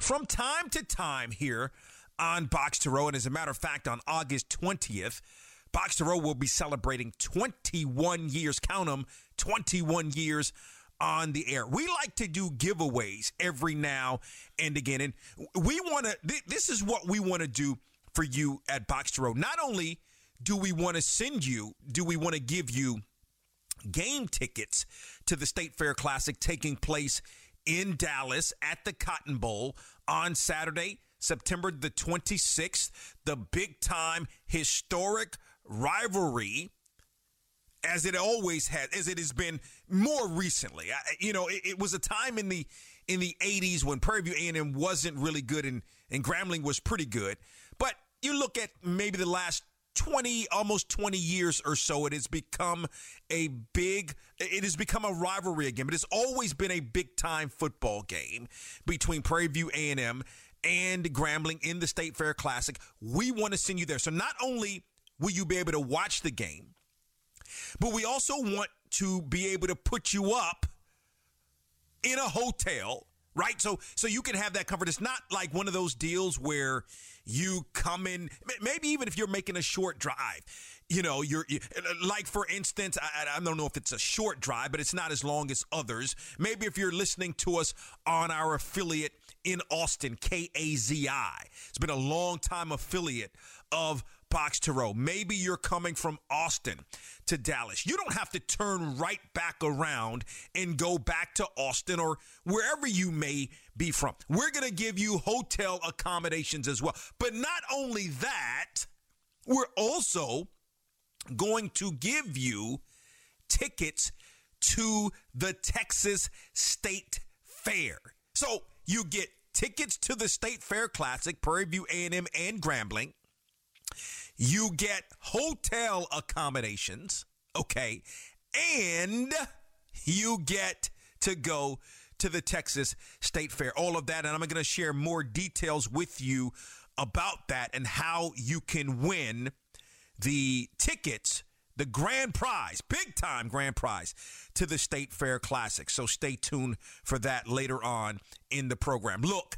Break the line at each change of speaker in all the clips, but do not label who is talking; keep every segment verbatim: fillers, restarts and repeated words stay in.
from time to time here on Box to Row, and as a matter of fact, on August twentieth, Box to Row will be celebrating twenty-one years, count them, twenty-one years on the air. We like to do giveaways every now and again, and we want to, th- this is what we want to do for you at Box to Row. Not only do we want to send you, do we want to give you game tickets to the State Fair Classic taking place in Dallas at the Cotton Bowl on Saturday, September the twenty-sixth, the big time historic rivalry, as it always has, as it has been more recently. I, you know, it, it was a time in the in the eighties when Prairie View A and M wasn't really good and, and Grambling was pretty good. But you look at maybe the last twenty, almost twenty years or so, it has become a big, it has become a rivalry again. But it's always been a big-time football game between Prairie View A and M and Grambling in the State Fair Classic. We want to send you there. So not only will you be able to watch the game, but we also want to be able to put you up in a hotel, right? So so you can have that comfort. It's not like one of those deals where you come in, maybe even if you're making a short drive, you know, you're you, like, for instance, I, I don't know if it's a short drive, but it's not as long as others. Maybe if you're listening to us on our affiliate in Austin, K A Z I. It's been a long time affiliate of Box to Row. Maybe you're coming from Austin to Dallas. You don't have to turn right back around and go back to Austin or wherever you may be from. We're going to give you hotel accommodations as well. But not only that, we're also going to give you tickets to the Texas State Fair. So you get tickets to the State Fair Classic, Prairie View A and M and Grambling. You get hotel accommodations, okay, and you get to go to the Texas State Fair. All of that, and I'm going to share more details with you about that and how you can win the tickets, the grand prize, big time grand prize to the State Fair Classic. So stay tuned for that later on in the program. Look,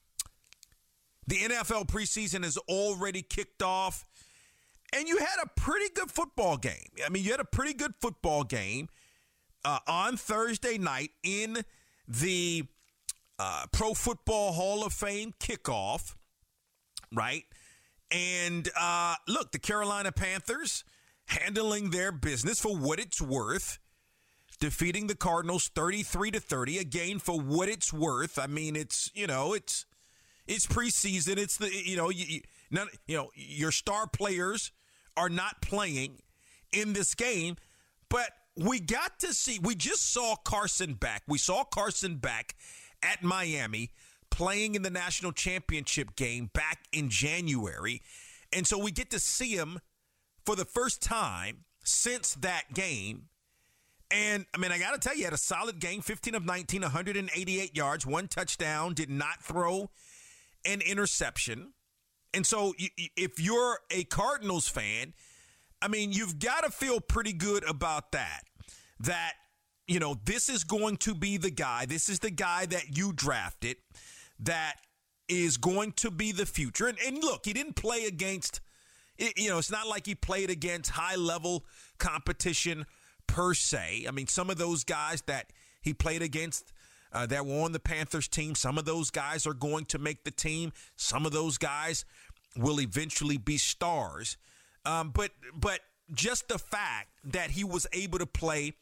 the N F L preseason has already kicked off, and you had a pretty good football game. I mean, you had a pretty good football game uh, on Thursday night in the uh, Pro Football Hall of Fame kickoff, right? And uh, look, the Carolina Panthers handling their business for what it's worth, defeating the Cardinals thirty-three to thirty. Again, for what it's worth. I mean, it's, you know, it's it's preseason. It's the, you know, you, you, none, you know, your star players are not playing in this game, but we got to see, we just saw Carson back. We saw Carson back at Miami playing in the national championship game back in January. And so we get to see him for the first time since that game. And, I mean, I got to tell you, he had a solid game, fifteen of nineteen, one hundred eighty-eight yards, one touchdown, did not throw an interception. And so if you're a Cardinals fan, I mean, you've got to feel pretty good about that, that, you know, this is going to be the guy, this is the guy that you drafted that is going to be the future. And, and look, he didn't play against, you know, it's not like he played against high-level competition per se. I mean, some of those guys that he played against uh, that were on the Panthers team, some of those guys are going to make the team. Some of those guys will eventually be stars. Um, but but just the fact that he was able to play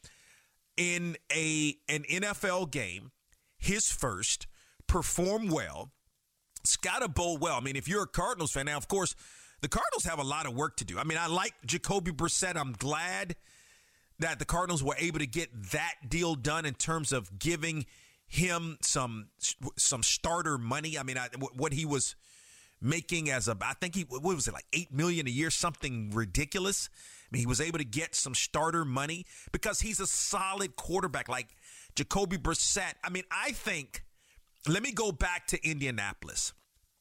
in a an N F L game, his first, perform well, it's got to bode well. I mean, if you're a Cardinals fan, now, of course, the Cardinals have a lot of work to do. I mean, I like Jacoby Brissett. I'm glad that the Cardinals were able to get that deal done in terms of giving him some some starter money. I mean, I, what he was making as a, I think he, what was it, like eight million dollars a year, something ridiculous. I mean, he was able to get some starter money because he's a solid quarterback like Jacoby Brissett. I mean, I think, let me go back to Indianapolis.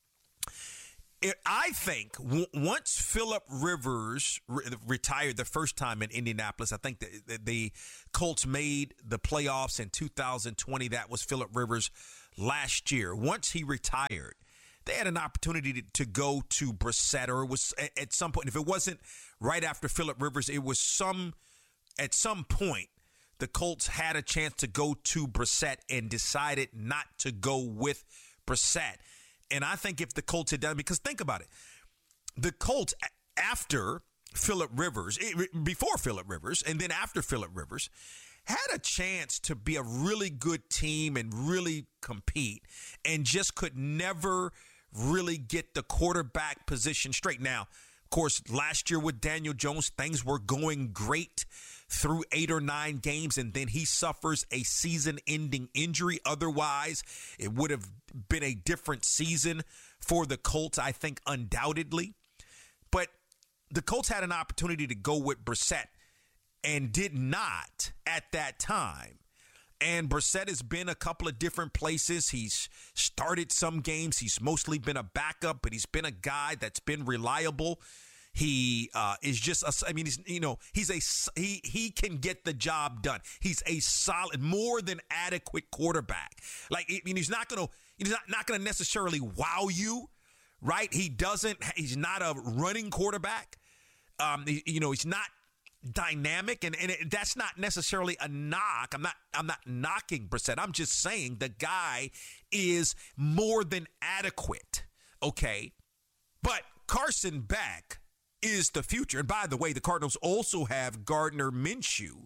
I think w- once Phillip Rivers re- retired the first time in Indianapolis, I think the, the Colts made the playoffs in two thousand twenty. That was Phillip Rivers' last year, once he retired, they had an opportunity to, to go to Brissett, or it was at, at some point. If it wasn't right after Phillip Rivers, it was some at some point. The Colts had a chance to go to Brissett and decided not to go with Brissett. And I think if the Colts had done, because think about it, the Colts after Phillip Rivers, before Phillip Rivers, and then after Phillip Rivers, had a chance to be a really good team and really compete, and just could never really get the quarterback position straight. Now, of course, last year with Daniel Jones, things were going great through eight or nine games, and then he suffers a season-ending injury. Otherwise, it would have been a different season for the Colts, I think, undoubtedly. But the Colts had an opportunity to go with Brissett and did not at that time. And Brissett has been a couple of different places. He's started some games. He's mostly been a backup, but he's been a guy that's been reliable. He uh, is just, a, I mean, he's, you know, he's a, he, he can get the job done. He's a solid, more than adequate quarterback. Like, I mean, he's not going to, he's not, not going to necessarily wow you, right? He doesn't, he's not a running quarterback. Um, he, you know, he's not dynamic, and, and it, that's not necessarily a knock. I'm not I'm not knocking Brissett. I'm just saying the guy is more than adequate, okay? But Carson Beck is the future. And by the way, the Cardinals also have Gardner Minshew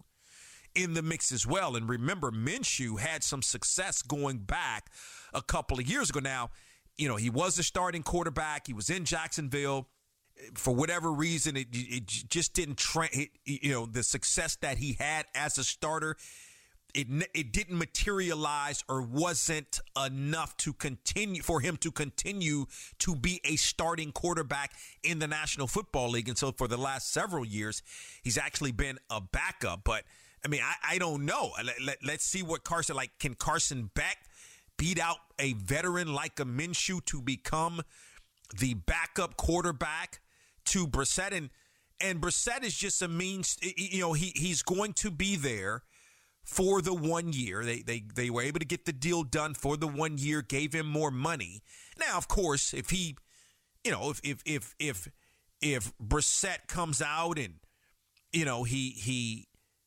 in the mix as well. And remember, Minshew had some success going back a couple of years ago. Now, you know, he was the starting quarterback. He was in Jacksonville. For whatever reason, it, it just didn't, tra- it, you know, the success that he had as a starter, it it didn't materialize or wasn't enough to continue for him to continue to be a starting quarterback in the National Football League. And so for the last several years, he's actually been a backup. But I mean, I, I don't know. Let, let, let's see what Carson, like, can Carson Beck beat out a veteran like a Minshew to become the backup quarterback to Brissett? And and Brissett is just a means, you know, he he's going to be there for the one year. They they they were able to get the deal done for the one year, gave him more money. Now, of course, if he, you know, if if if if if Brissett comes out and, you know, he he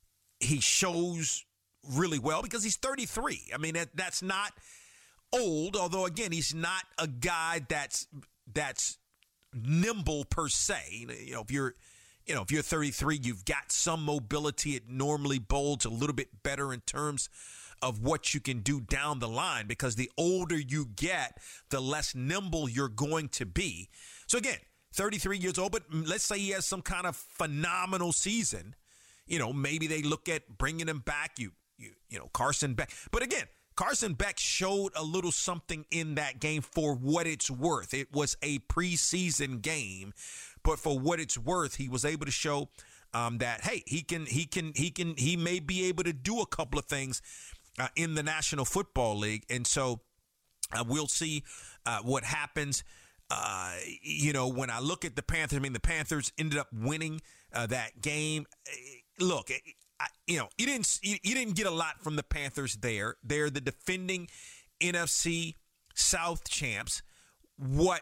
he shows really well, because he's thirty-three. I mean, that, that's not old, although again, he's not a guy that's that's nimble per se. You know, if you're, you know, if you're thirty-three, you've got some mobility. It normally bodes a little bit better in terms of what you can do down the line, because the older you get, the less nimble you're going to be. So again, thirty-three years old, but let's say he has some kind of phenomenal season. You know, maybe they look at bringing him back. You, you, you know, Carson Beck. But again, Carson Beck showed a little something in that game for what it's worth. It was a preseason game, but for what it's worth, he was able to show um, that, hey, he can, he can, he can, he may be able to do a couple of things uh, in the National Football League. And so uh, we'll see uh, what happens. Uh, you know, when I look at the Panthers, I mean, the Panthers ended up winning uh, that game. Look, I, you know, you didn't you, you didn't get a lot from the Panthers there. They're the defending N F C South champs. What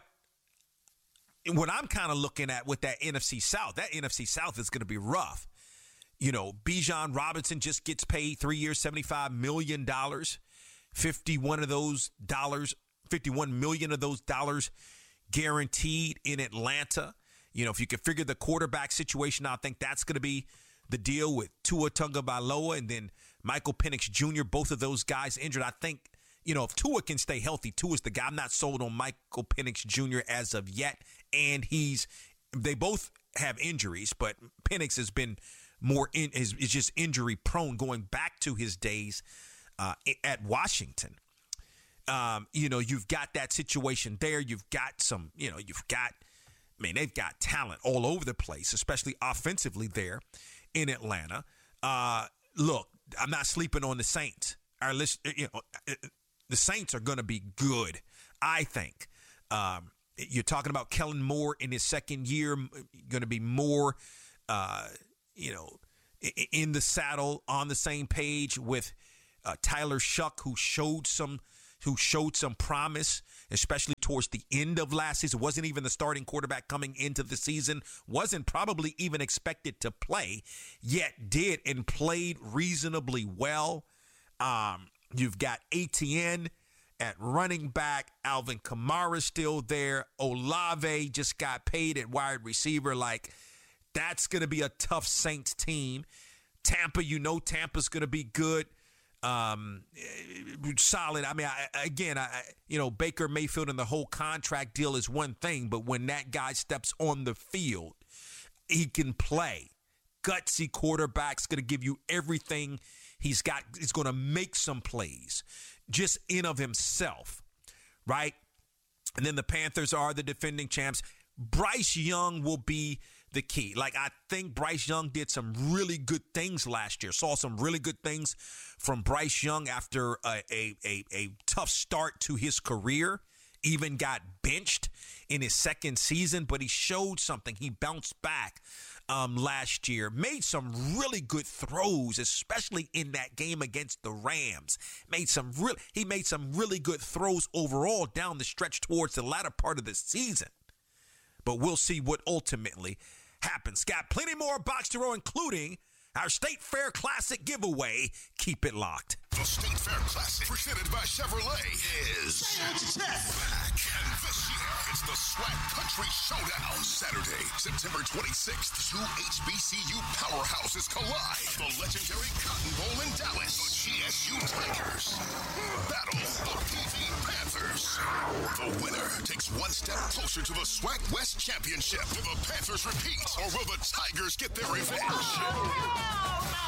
what I'm kind of looking at with that N F C South, that N F C South is going to be rough. You know, Bijan Robinson just gets paid three years, seventy-five million dollars. fifty-one of those dollars, fifty-one million of those dollars guaranteed in Atlanta. You know, if you could figure the quarterback situation out, I think that's going to be the deal with Tua Tagovailoa and then Michael Penix Junior Both of those guys injured. I think, you know, if Tua can stay healthy, Tua's the guy. I'm not sold on Michael Penix Junior as of yet. And he's, they both have injuries, but Penix has been more in, is, is just injury prone going back to his days uh, at Washington. Um, you know, you've got that situation there. You've got some, you know, you've got, I mean, they've got talent all over the place, especially offensively there in Atlanta. Uh, look, I'm not sleeping on the Saints. Our list, you know, the Saints are going to be good, I think. Um, you're talking about Kellen Moore in his second year, going to be more, uh, you know, in the saddle, on the same page with uh, Tyler Shuck, who showed some who showed some promise, especially towards the end of last season. Wasn't even the starting quarterback coming into the season. Wasn't probably even expected to play, yet did and played reasonably well. Um, you've got A T N at running back. Alvin Kamara still there. Olave just got paid at wide receiver. Like, that's going to be a tough Saints team. Tampa, you know Tampa's going to be good. Um, solid. I mean, I, again, I, you know, Baker Mayfield and the whole contract deal is one thing, but when that guy steps on the field, he can play. Gutsy quarterback's going to give you everything he's got. He's going to make some plays just in of himself, right? And then the Panthers are the defending champs. Bryce Young will be the key. Like, I think Bryce Young did some really good things last year. Saw some really good things from Bryce Young after a, a, a, a tough start to his career. Even got benched in his second season, but he showed something. He bounced back um, last year. Made some really good throws, especially in that game against the Rams. Made some real. He made some really good throws overall down the stretch towards the latter part of the season. But we'll see what ultimately happens. Got plenty more Box to Row, including our State Fair Classic giveaway. Keep it locked.
The State Fair Classic, presented by Chevrolet, is back. And this year, it's the Swag Country Showdown. Saturday, September twenty-sixth, two H B C U powerhouses collide. The legendary Cotton Bowl in Dallas. The G S U Tigers battle the P V Panthers. The winner takes one step closer to the Swag West Championship. Will the Panthers repeat, or will the Tigers get their revenge?